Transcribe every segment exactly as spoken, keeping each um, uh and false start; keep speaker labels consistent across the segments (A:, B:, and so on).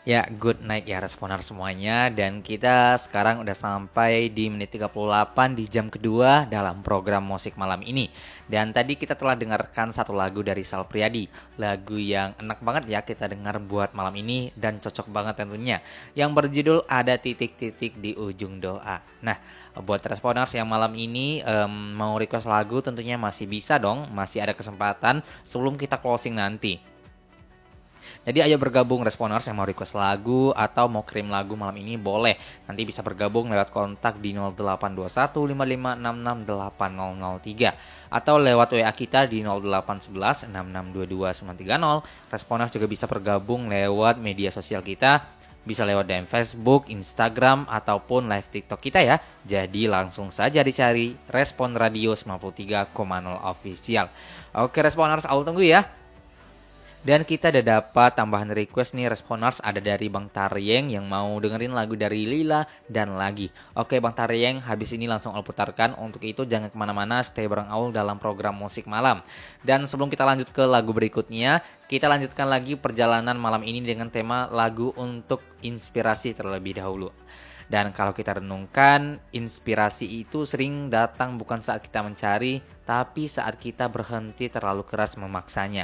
A: Ya, good night ya responer semuanya. Dan kita sekarang udah sampai di menit tiga puluh delapan di jam kedua dalam program musik malam ini. Dan tadi kita telah dengarkan satu lagu dari Sal Priadi. Lagu yang enak banget ya kita dengar buat malam ini dan cocok banget tentunya. Yang berjudul Ada Titik-Titik di Ujung Doa. Nah, buat responers yang malam ini em, mau request lagu tentunya masih bisa dong. Masih ada kesempatan sebelum kita closing nanti. Jadi ayo bergabung responers yang mau request lagu atau mau kirim lagu malam ini boleh. Nanti bisa bergabung lewat kontak di nol delapan dua satu lima lima enam enam delapan nol nol tiga atau lewat W A kita di nol delapan satu satu enam enam dua dua sembilan tiga nol. Responers juga bisa bergabung lewat media sosial kita. Bisa lewat D M Facebook, Instagram, ataupun live TikTok kita ya. Jadi langsung saja dicari Respon Radio sembilan puluh tiga koma nol Official. Oke responers, aku tunggu ya. Dan kita udah dapat tambahan request nih responers, ada dari Bang Taryeng yang mau dengerin lagu dari Lila dan lagi. Oke Bang Taryeng, habis ini langsung Aul putarkan. Untuk itu jangan kemana-mana, stay bareng Aul dalam program musik malam. Dan sebelum kita lanjut ke lagu berikutnya, kita lanjutkan lagi perjalanan malam ini dengan tema lagu untuk inspirasi terlebih dahulu. Dan kalau kita renungkan, inspirasi itu sering datang bukan saat kita mencari, tapi saat kita berhenti terlalu keras memaksanya.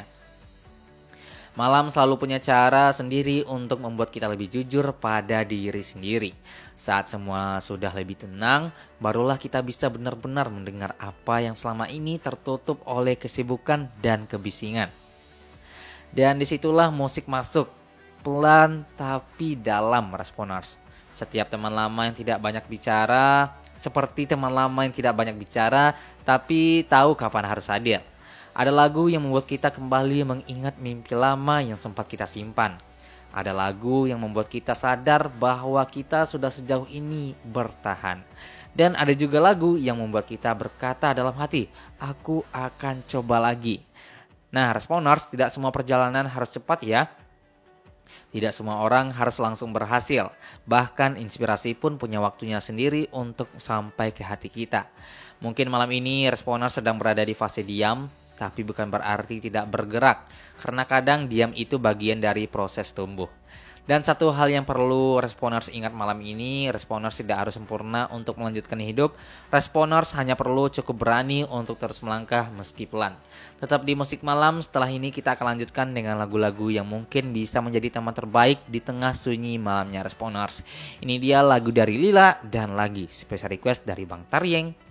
A: Malam selalu punya cara sendiri untuk membuat kita lebih jujur pada diri sendiri. Saat semua sudah lebih tenang, barulah kita bisa benar-benar mendengar apa yang selama ini tertutup oleh kesibukan dan kebisingan. Dan disitulah musik masuk, pelan tapi dalam responers. Setiap teman lama yang tidak banyak bicara, seperti teman lama yang tidak banyak bicara, tapi tahu kapan harus hadir. Ada lagu yang membuat kita kembali mengingat mimpi lama yang sempat kita simpan. Ada lagu yang membuat kita sadar bahwa kita sudah sejauh ini bertahan. Dan ada juga lagu yang membuat kita berkata dalam hati, aku akan coba lagi. Nah, responers, tidak semua perjalanan harus cepat ya. Tidak semua orang harus langsung berhasil. Bahkan inspirasi pun punya waktunya sendiri untuk sampai ke hati kita. Mungkin malam ini responers sedang berada di fase diam, tapi bukan berarti tidak bergerak, karena kadang diam itu bagian dari proses tumbuh. Dan satu hal yang perlu responers ingat malam ini, responers tidak harus sempurna untuk melanjutkan hidup. Responers hanya perlu cukup berani untuk terus melangkah meski pelan. Tetap di musik malam, setelah ini kita akan lanjutkan dengan lagu-lagu yang mungkin bisa menjadi teman terbaik di tengah sunyi malamnya responers. Ini dia lagu dari Lila dan lagi, special request dari Bang Taryeng.